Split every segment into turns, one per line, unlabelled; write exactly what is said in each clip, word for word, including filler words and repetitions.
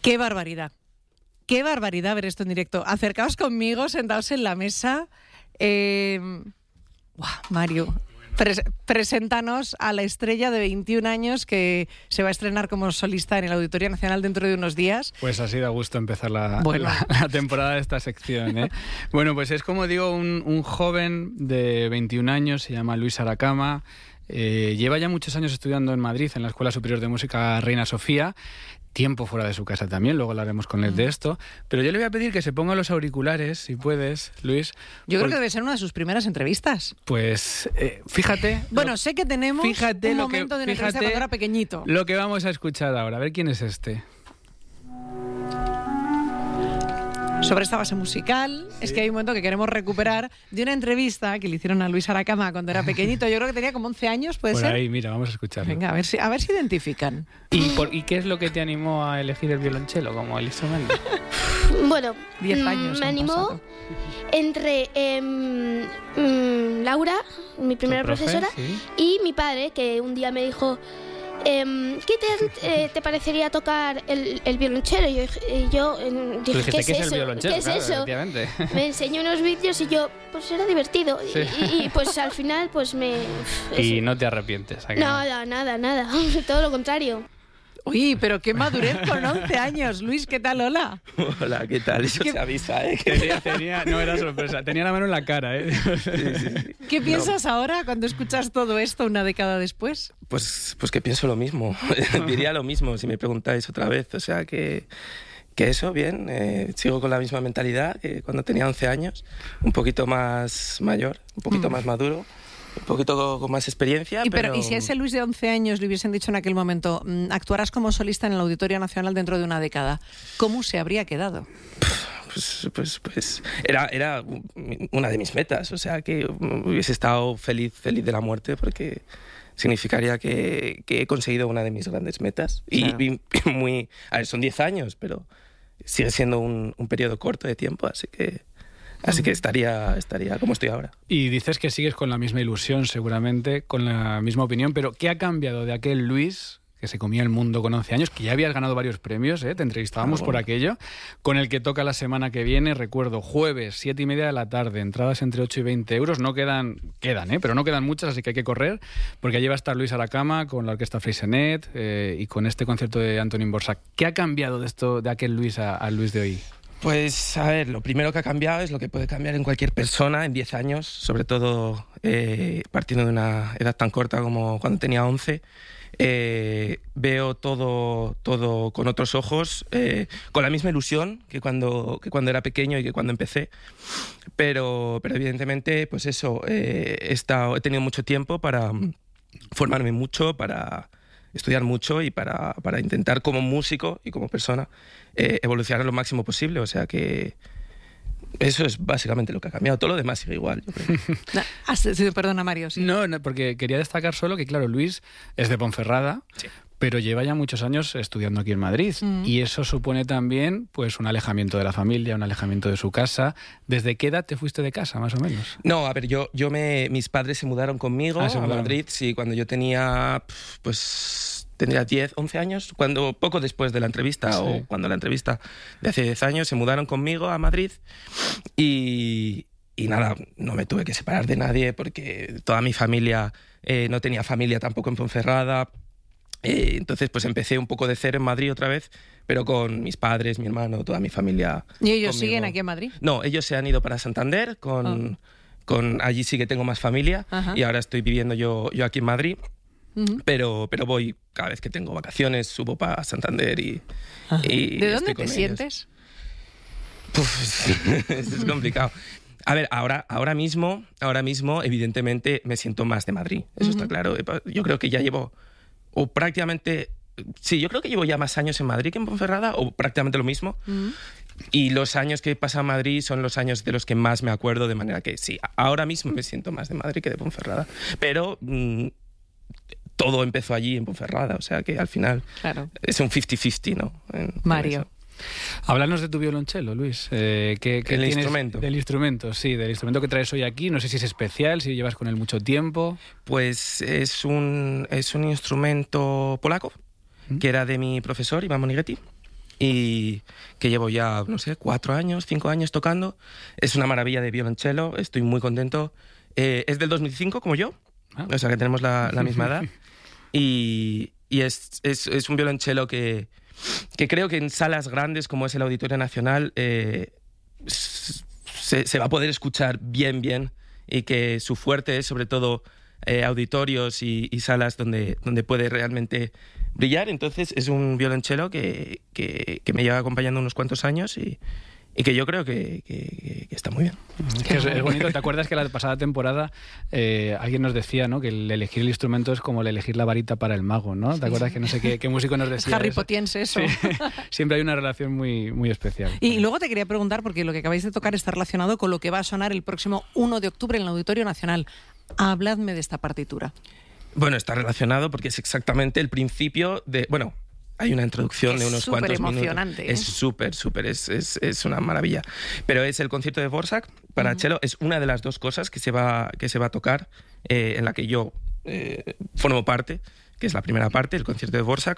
¡Qué barbaridad! ¡Qué barbaridad ver esto en directo! Acercaos conmigo, sentaos en la mesa. Eh... Buah, Mario, pres- preséntanos a la estrella de veintiún años que se va a estrenar como solista en el Auditorio Nacional dentro de unos días.
Pues ha sido a gusto empezar la,
bueno.
la, la temporada de esta sección, ¿eh? Bueno, pues es como digo, un, un joven de veintiún años, se llama Luis Aracama. Eh, lleva ya muchos años estudiando en Madrid, en la Escuela Superior de Música Reina Sofía, tiempo fuera de su casa también, luego hablaremos con él mm. de esto, pero yo le voy a pedir que se ponga los auriculares, si puedes, Luis.
Yo creo que debe ser una de sus primeras entrevistas.
Pues, eh, fíjate...
Bueno,
lo,
sé que tenemos
fíjate
un
lo
momento
que,
de una
fíjate
entrevista cuando era pequeñito.
Lo que vamos a escuchar ahora, a ver quién es este.
Sobre esta base musical, sí. Es que hay un momento que queremos recuperar de una entrevista que le hicieron a Luis Aracama cuando era pequeñito. Yo creo que tenía como once años, ¿puede
por
ser?
Por ahí, mira, vamos a escucharlo.
Venga, a ver si, a ver si identifican.
¿Y, por, ¿Y qué es lo que te animó a elegir el violonchelo como el instrumento?
Bueno,
diez años
me animó pasado. entre eh, mm, Laura, mi primera
profe,
profesora,
¿sí?
y mi padre, que un día me dijo... Eh, ¿Qué te, eh, te parecería tocar el, el violonchelo? Y yo, y yo eh, dije,
dijiste,
¿qué es
¿qué
eso?
Es el violonchelo?
¿Qué es
claro,
eso? Me enseñó unos vídeos y yo, pues era divertido. Sí. Y, y pues al final, pues me...
Y no te arrepientes.
Nada, nada, nada. Todo lo contrario.
Uy, pero qué madurez con once años. Luis, ¿qué tal? Hola.
Hola, ¿qué tal? Eso
¿Qué...
se avisa, ¿eh?
Tenía, tenía, no era sorpresa, tenía la mano en la cara, ¿eh?
Sí, sí, sí.
¿Qué
no.
piensas ahora cuando escuchas todo esto una década después?
Pues, pues que pienso lo mismo. Diría lo mismo si me preguntáis otra vez. O sea, que, que eso, bien. Eh, sigo con la misma mentalidad que cuando tenía once años. Un poquito más mayor, un poquito mm. más maduro. Un poquito con más experiencia,
y,
pero...
pero... ¿Y si a ese Luis de once años le hubiesen dicho en aquel momento actuarás como solista en el Auditorio Nacional dentro de una década, ¿cómo se habría quedado?
Pues, pues, pues era, era una de mis metas, o sea, que hubiese estado feliz, feliz de la muerte porque significaría que, que he conseguido una de mis grandes metas. Claro. Y, y muy... A ver, son diez años, pero sigue siendo un, un periodo corto de tiempo, así que... Así que estaría, estaría como estoy ahora.
Y dices que sigues con la misma ilusión, seguramente, con la misma opinión, pero ¿qué ha cambiado de aquel Luis que se comía el mundo con once años, que ya habías ganado varios premios, ¿eh? Te entrevistábamos ah, bueno. por aquello, con el que toca la semana que viene, recuerdo, jueves, siete y media de la tarde, entradas entre ocho y veinte euros, no quedan, quedan, ¿eh? Pero no quedan muchas, así que hay que correr, porque allí va a estar Luis Aracama con la orquesta Freixenet eh, y con este concierto de Antonín Borsac. ¿Qué ha cambiado de esto, de aquel Luis a, al Luis de hoy?
Pues, a ver, lo primero que ha cambiado es lo que puede cambiar en cualquier persona en diez años, sobre todo eh, partiendo de una edad tan corta como cuando tenía once. Eh, veo todo, todo con otros ojos, eh, con la misma ilusión que cuando, que cuando era pequeño y que cuando empecé. Pero, pero evidentemente, pues eso, eh, he, estado, he tenido mucho tiempo para formarme mucho, para... estudiar mucho y para, para intentar como músico y como persona eh, evolucionar lo máximo posible. O sea que eso es básicamente lo que ha cambiado. Todo lo demás sigue igual, yo creo.
Ah, sí, perdona, Mario. Sí.
No, no, porque quería destacar solo que, claro, Luis es de Ponferrada, sí. pero lleva ya muchos años estudiando aquí en Madrid. Mm. Y eso supone también pues un alejamiento de la familia, un alejamiento de su casa. ¿Desde qué edad te fuiste de casa, más o menos?
No, a ver, yo, yo me, mis padres se mudaron conmigo ah, a Madrid, sí, cuando yo tenía, pues... tendría diez, once años, cuando poco después de la entrevista, sí. o cuando la entrevista de hace diez años, se mudaron conmigo a Madrid y, y nada, no me tuve que separar de nadie porque toda mi familia, eh, no tenía familia tampoco en Ponferrada, eh, entonces pues empecé un poco de cero en Madrid otra vez, pero con mis padres, mi hermano, toda mi familia.
¿Y ellos
conmigo.
siguen aquí en Madrid?
No, ellos se han ido para Santander, con, oh. con allí sí que tengo más familia. Ajá. Y ahora estoy viviendo yo, yo aquí en Madrid. Uh-huh. Pero, pero voy cada vez que tengo vacaciones, subo para Santander y, y
¿De dónde te
ellos.
sientes?
Uf, es complicado. A ver, ahora, ahora mismo, ahora mismo, evidentemente, me siento más de Madrid. Eso uh-huh. está claro. Yo creo que ya llevo, o prácticamente, sí, yo creo que llevo ya más años en Madrid que en Ponferrada, o prácticamente lo mismo. Uh-huh. Y los años que he pasado en Madrid son los años de los que más me acuerdo, de manera que sí, ahora mismo me siento más de Madrid que de Ponferrada. Pero... Mmm, todo empezó allí en Ponferrada, o sea que al final claro. es un cincuenta cincuenta, ¿no? En,
Mario.
Háblanos de tu violonchelo, Luis. Eh, ¿qué, qué
¿El
tienes
instrumento?
Del instrumento, sí, del instrumento que traes hoy aquí. No sé si es especial, si llevas con él mucho tiempo.
Pues es un, es un instrumento polaco, ¿Mm? que era de mi profesor, Iván Monighetti. y que llevo ya, no sé, cuatro años, cinco años tocando. Es una maravilla de violonchelo, estoy muy contento. Eh, es del dos mil cinco, como yo, ah. o sea que tenemos la, la misma edad. Y, y es, es, es un violonchelo que, que creo que en salas grandes como es el Auditorio Nacional eh, se, se va a poder escuchar bien, bien, y que su fuerte es sobre todo eh, auditorios y, y salas donde, donde puede realmente brillar. Entonces es un violonchelo que, que, que me lleva acompañando unos cuantos años y, y que yo creo que, que, que está muy bien.
Es, que es, es bonito. ¿Te acuerdas que la pasada temporada eh, alguien nos decía, ¿no?, que el elegir el instrumento es como el elegir la varita para el mago, ¿no? ¿Te acuerdas que no sé qué, qué músico nos decía?
Harry Potiense eso.
Sí. Siempre hay una relación muy, muy especial.
Y luego te quería preguntar, porque lo que acabáis de tocar está relacionado con lo que va a sonar el próximo uno de octubre en el Auditorio Nacional. Habladme de esta partitura.
Bueno, está relacionado porque es exactamente el principio de... Bueno, hay una introducción
es
de unos cuantos
emocionante,
minutos.
¿eh?
Es súper, súper, es, es, es una maravilla. Pero es el concierto de Dvorak para uh-huh. cello. Es una de las dos cosas que se va, que se va a tocar, eh, en la que yo eh, formo parte, que es la primera parte, el concierto de Dvorak,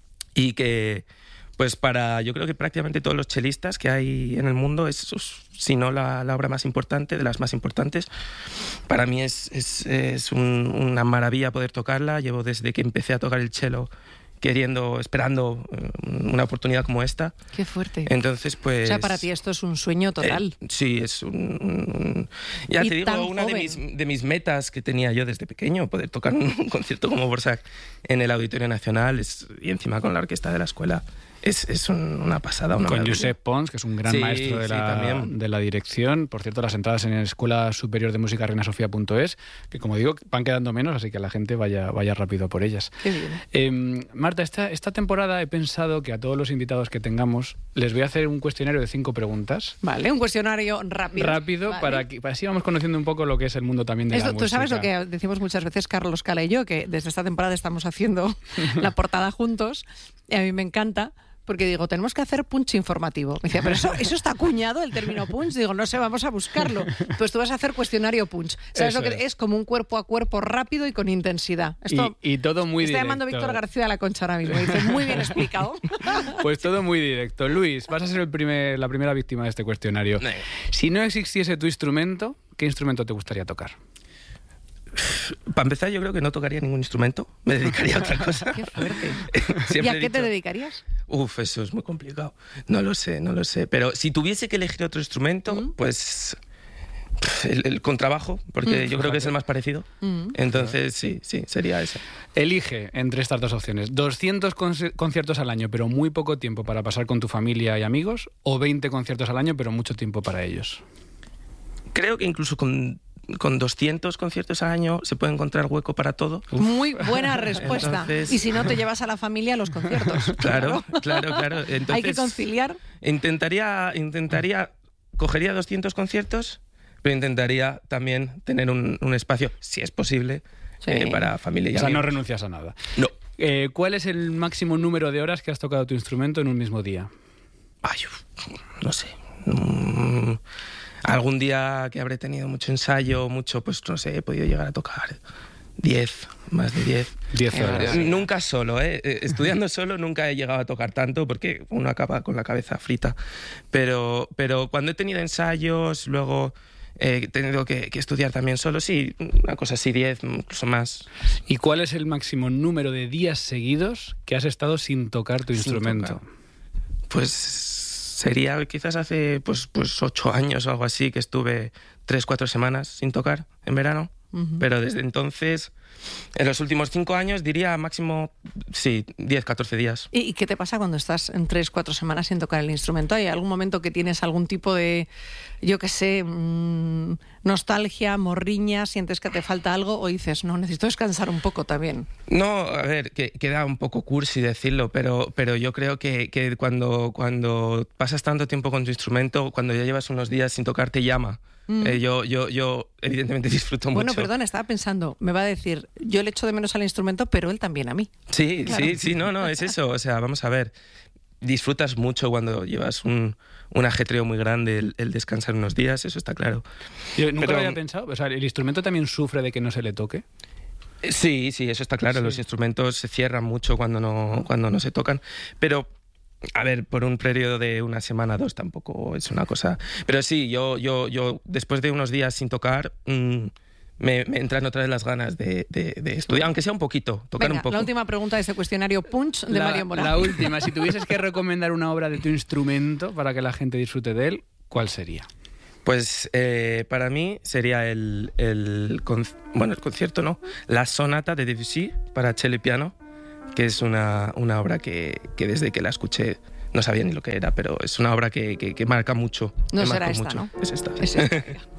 y que, pues para, yo creo que prácticamente todos los chelistas que hay en el mundo, es, si no la, la obra más importante, de las más importantes. Para mí es, es, es un, una maravilla poder tocarla. Llevo desde que empecé a tocar el cello queriendo, esperando una oportunidad como esta.
Qué fuerte.
Entonces, pues...
O sea, para ti esto es un sueño total.
Eh, sí, es un... un ya
y
te digo, una de mis, de mis metas que tenía yo desde pequeño, poder tocar un, un concierto como Dvorak en el Auditorio Nacional, es, y encima con la orquesta de la escuela. Es, es un, una pasada. Una
con
maravilla.
Josep Pons, que es un gran
sí,
maestro de,
sí,
la, de la dirección. Por cierto, las entradas en la Escuela Superior de Música reina sofía punto es, que como digo, van quedando menos, así que la gente vaya, vaya rápido por ellas.
Qué bien.
Eh, Marta, esta, esta temporada he pensado que a todos los invitados que tengamos les voy a hacer un cuestionario de cinco preguntas.
Vale, un cuestionario rápido.
Rápido,
vale.
para que para así vamos conociendo un poco lo que es el mundo también de
Esto,
la música.
Tú sabes lo que decimos muchas veces Carlos Cala y yo, que desde esta temporada estamos haciendo la portada juntos, y a mí me encanta. Porque digo, tenemos que hacer punch informativo. Me decía, pero eso, eso está acuñado, el término punch. Digo, no sé, vamos a buscarlo. Pues tú vas a hacer cuestionario punch. ¿Sabes
eso
lo que es? Es como un cuerpo a cuerpo rápido y con intensidad. Esto,
y, y todo muy
está
directo.
llamando Víctor García de la Concha ahora mismo. Dice, muy bien explicado.
Pues todo muy directo. Luis, vas a ser el primer, la primera víctima de este cuestionario. Si no existiese tu instrumento, ¿qué instrumento te gustaría tocar?
Para empezar, yo creo que no tocaría ningún instrumento. Me dedicaría a otra cosa.
Qué fuerte.
¿Y
a qué dicho, te dedicarías?
Uf, eso es muy complicado. No lo sé, no lo sé. Pero si tuviese que elegir otro instrumento, ¿Mm? pues el, el contrabajo, porque ¿Mm? yo creo que es el más parecido. ¿Mm? Entonces, sí, sí, sería ese.
Elige entre estas dos opciones. doscientos conciertos al año, pero muy poco tiempo para pasar con tu familia y amigos, o veinte conciertos al año, pero mucho tiempo para ellos.
Creo que incluso con... con doscientos conciertos al año se puede encontrar hueco para todo.
Muy buena respuesta. Entonces... Y si no, te llevas a la familia a los conciertos.
Claro, claro, claro. Entonces,
hay que conciliar.
Intentaría, intentaría, cogería doscientos conciertos, pero intentaría también tener un, un espacio, si es posible, sí. eh, para familia y
amigos. O sea, no
amigos.
renuncias a nada.
No.
Eh, ¿Cuál es el máximo número de horas que has tocado tu instrumento en un mismo día?
Ay, no sé. Mm... Algún día que habré tenido mucho ensayo, mucho, pues no sé, he podido llegar a tocar diez, más de diez.
diez horas.
Eh, nunca solo, ¿eh? Estudiando solo nunca he llegado a tocar tanto porque uno acaba con la cabeza frita. Pero, pero cuando he tenido ensayos, luego eh, he tenido que, que estudiar también solo, sí, una cosa así, diez, incluso más.
¿Y cuál es el máximo número de días seguidos que has estado sin tocar tu sin instrumento?
Tocar. Pues... Sería quizás hace pues, pues ocho años o algo así que estuve tres, cuatro semanas sin tocar en verano. Uh-huh. Pero desde entonces, en los últimos cinco años, diría máximo, sí, diez, catorce días.
¿Y qué te pasa cuando estás en tres, cuatro semanas sin tocar el instrumento? ¿Hay algún momento que tienes algún tipo de, yo qué sé, mmm, nostalgia, morriña, sientes que te falta algo o dices, no, necesito descansar un poco también?
No, a ver, que queda un poco cursi decirlo, pero, pero yo creo que, que cuando, cuando pasas tanto tiempo con tu instrumento, cuando ya llevas unos días sin tocar, te llama. Mm. Eh, yo, yo, yo evidentemente disfruto
bueno,
mucho.
Bueno, perdón, estaba pensando, me va a decir, yo le echo de menos al instrumento, pero él también a mí.
Sí, claro. sí, sí, no, no, es
claro.
eso. O sea, vamos a ver, disfrutas mucho cuando llevas un, un ajetreo muy grande, el, el descansar unos días, eso está claro.
Yo nunca
pero,
lo había pensado, o sea, ¿el instrumento también sufre de que no se le toque?
Sí, sí, eso está claro. Sí. Los instrumentos se cierran mucho cuando no, cuando no se tocan, pero A ver, por un periodo de una semana, dos, tampoco es una cosa... Pero sí, yo, yo, yo después de unos días sin tocar, mmm, me, me entran otra vez las ganas de, de, de estudiar, aunque sea un poquito, tocar
Venga,
un poco.
La última pregunta de este cuestionario Punch de
la,
Mario Morán.
La última, si tuvieses que recomendar una obra de tu instrumento para que la gente disfrute de él, ¿cuál sería?
Pues eh, para mí sería el, el, con, bueno, el concierto, ¿no? La sonata de Debussy para cello y piano, que es una, una obra que, que desde que la escuché no sabía ni lo que era, pero es una obra que, que, que marca mucho.
No
me
será
marcó
esta,
mucho.
¿no?
Es esta.
Es esta.